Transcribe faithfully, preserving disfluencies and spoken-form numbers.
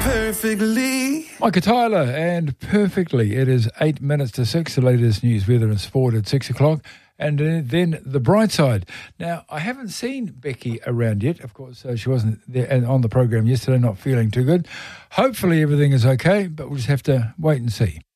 perfectly. Micah Tyler and Perfectly. It is eight minutes to six. The latest news, weather and sport at six o'clock. And then the bright side. Now, I haven't seen Becky around yet. Of course, uh, she wasn't there on the program yesterday, not feeling too good. Hopefully everything is okay, but we'll just have to wait and see.